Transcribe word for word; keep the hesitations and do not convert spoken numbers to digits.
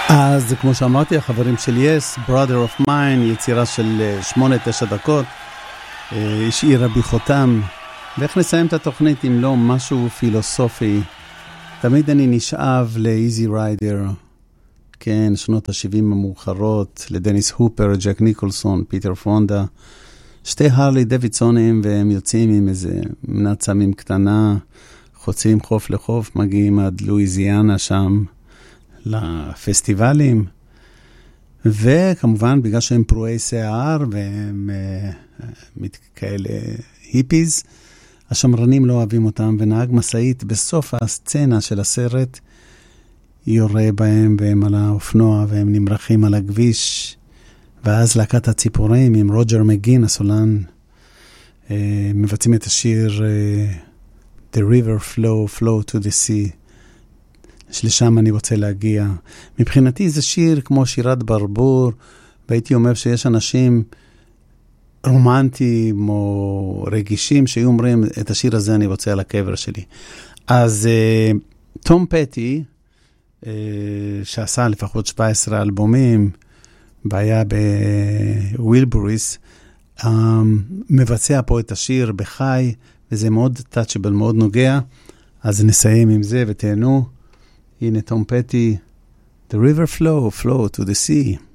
אז כמו שאמרתי, החברים של יס, Brother of Mine, יצירה של שמונה תשע דקות, השאירה בי חותם. ואיך נסיים את התוכנית אם לא משהו פילוסופי? תמיד אני נשאב ל-Easy Rider, כן, שנות ה-שבעים המאוחרות, לדניס הופר, ג'ק ניקולסון, פיטר פונדה, שתי הרלי דוידסונים, והם יוצאים עם איזה מנת סמים קטנה, חוצים חוף לחוף, מגיעים עד לואיזיאנה שם, לפסטיבלים, וכמובן בגלל שהם פרועי שיער והם uh, כאלה היפיז, השמרנים לא אוהבים אותם, ונהג מסעית בסוף הסצנה של הסרט יורה בהם, והם על האופנוע והם נמרחים על הכביש, ואז להקת הציפורים עם רוג'ר מגין הסולן uh, מבצעים את השיר uh, The River Flow, Flow to the Sea, שלשם אני רוצה להגיע. מבחינתי זה שיר כמו שירת ברבור, והייתי אומר שיש אנשים רומנטיים או רגישים שהיו אומרים, את השיר הזה אני רוצה על הקבר שלי. אז תום פטי, uh, שעשה לפחות שבע עשרה אלבומים, והיה בווילבוריס, um, מבצע פה את השיר בחי, וזה מאוד טאצ'בל, מאוד נוגע. אז נסיים עם זה ותהנו. הנה תום פטי, The river flow, flow to the sea.